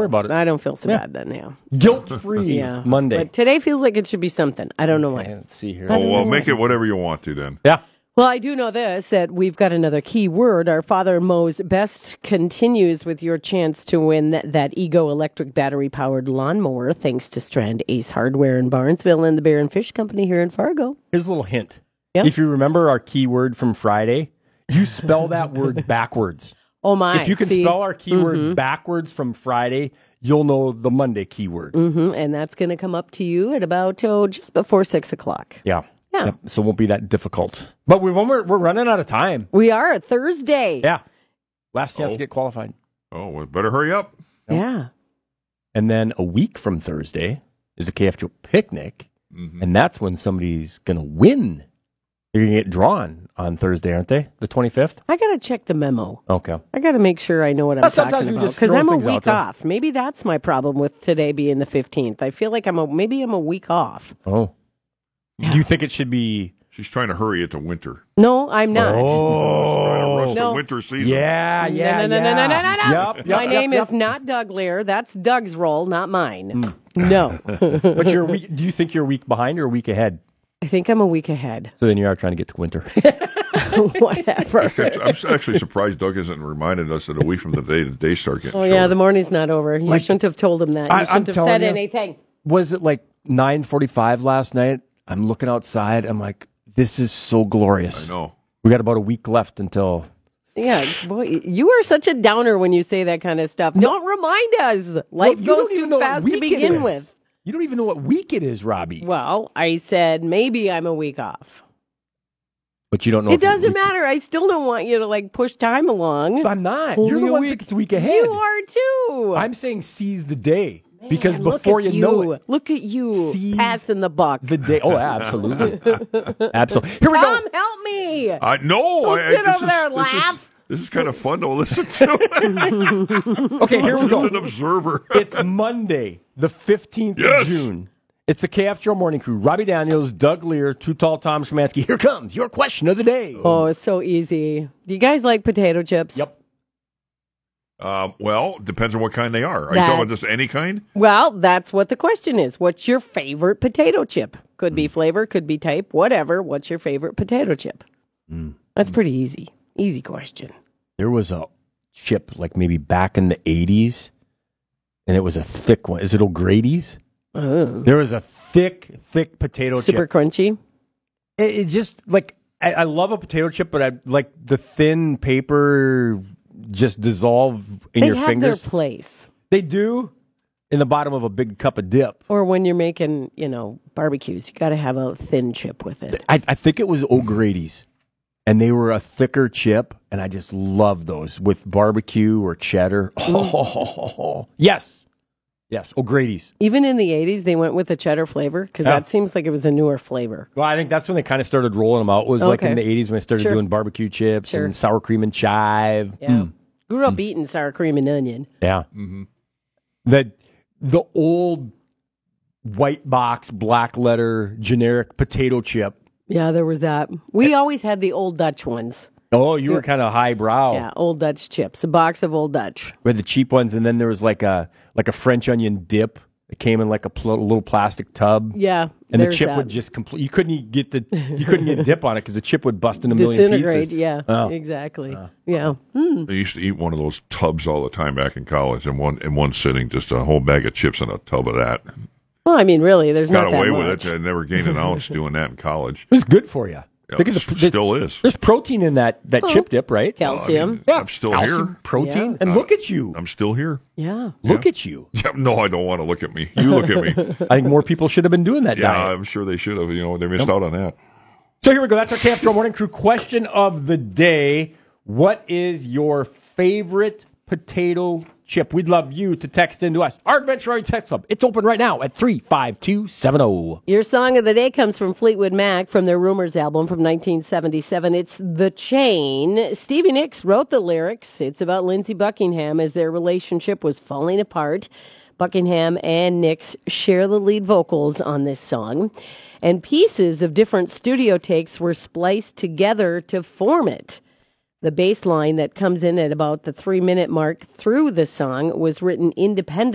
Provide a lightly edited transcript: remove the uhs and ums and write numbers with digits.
worry about it. I don't feel so bad then, yeah. Guilt-free Monday. But today feels like it should be something. I don't know why. Let's see here. Oh, well, make it whatever you want to then. Yeah. Well, I do know this, that we've got another key word. Our Father Mo's Best continues with your chance to win that Ego electric battery-powered lawnmower, thanks to Strand Ace Hardware in Barnesville and the Bear and Fish Company here in Fargo. Here's a little hint. Yep. If you remember our keyword from Friday, you spell that word backwards. Oh, my. If you can spell our keyword backwards from Friday, you'll know the Monday keyword. And that's going to come up to you at about just before 6 o'clock. Yeah. Yeah. Yep. So it won't be that difficult. But we're running out of time. We are Thursday. Yeah. Last chance to get qualified. Oh, well, better hurry up. Yeah. And then a week from Thursday is a KFGO picnic. And that's when somebody's going to win. They're going to get drawn on Thursday, aren't they? The 25th? I got to check the memo. Okay. I got to make sure I know what I'm talking about. Because I'm a week off. Maybe that's my problem with today being the 15th. I feel like maybe I'm a week off. Oh. Yeah. Do you think it should be... She's trying to hurry it to winter. No, I'm not. Oh. Trying to rush the winter season. Yeah. No. Yep, my name is not Doug Lear. That's Doug's role, not mine. No. But you're a week, do you think you're a week behind or a week ahead? I think I'm a week ahead. So then you are trying to get to winter. Whatever. I'm actually surprised Doug hasn't reminded us that a week from the day start getting shorter. Yeah, the morning's not over. You shouldn't have told him that. You shouldn't have said anything. Was it like 9:45 last night? I'm looking outside. I'm like, this is so glorious. I know. We got about a week left until... Yeah, boy, you are such a downer when you say that kind of stuff. Don't remind us. Life goes too fast to begin with. You don't even know what week it is, Robbie. Well, I said maybe I'm a week off. But you don't know. It doesn't matter. I still don't want you to push time along. I'm not. You're the one that thinks it's a week ahead. You are too. I'm saying seize the day. Man, because before you know it. Look at you passing the buck. The day. Oh, absolutely. Absolutely. Here we go. Tom, help me. No. Don't sit over there and laugh. This is kind of fun to listen to. Okay, here we go. Just an observer. It's Monday, the 15th of June. It's the KFGO Morning Crew. Robbie Daniels, Doug Lear, Too Tall Tom Szymanski. Here comes your question of the day. Oh, it's so easy. Do you guys like potato chips? Yep. Well, depends on what kind they are. Are you talking about just any kind? Well, that's what the question is. What's your favorite potato chip? Could be flavor, could be type, whatever. What's your favorite potato chip? That's pretty easy. Easy question. There was a chip like maybe back in the 80s, and it was a thick one. Is it O'Grady's? There was a thick potato chip. Super crunchy? It's just like, I love a potato chip, but I like the thin paper just dissolve in your fingers. They have their place. They do in the bottom of a big cup of dip. Or when you're making, barbecues, you got to have a thin chip with it. I think it was O'Grady's. And they were a thicker chip, and I just love those with barbecue or cheddar. Yes, O'Grady's. Even in the 80s, they went with the cheddar flavor, because that seems like it was a newer flavor. Well, I think that's when they kind of started rolling them out. It was like in the 80s when they started doing barbecue chips and sour cream and chive. Yeah. Grew up eating sour cream and onion. Yeah. Mm-hmm. The old white box, black letter, generic potato chip. Yeah, there was that. We always had the Old Dutch ones. Oh, you were kind of highbrow. Yeah, Old Dutch chips. A box of Old Dutch. We had the cheap ones, and then there was like a French onion dip. It came in like a little plastic tub. Yeah, and the chip would just you couldn't get dip on it because the chip would bust in a million pieces. Disintegrate. Yeah, exactly. Yeah. I used to eat one of those tubs all the time back in college, in one sitting, just a whole bag of chips in a tub of that. Well, I mean, really, there's not that much. Got away with it. I never gained an ounce doing that in college. It was good for you. Yeah, still is. There's protein in that chip dip, right? Calcium. I'm still here. Protein. Yeah. And look at you. I'm still here. Yeah. Look at you. Yeah, no, I don't want to look at me. You look at me. I think more people should have been doing that diet. Yeah, I'm sure they should have. They missed out on that. So here we go. That's our KFGO Morning Crew question of the day. What is your favorite potato chip? We'd love you to text into us. Our Adventure Text Club. It's open right now at 35270. Your song of the day comes from Fleetwood Mac from their Rumors album from 1977. It's The Chain. Stevie Nicks wrote the lyrics. It's about Lindsey Buckingham as their relationship was falling apart. Buckingham and Nicks share the lead vocals on this song. And pieces of different studio takes were spliced together to form it. The bass line that comes in at about the 3-minute mark through the song was written independently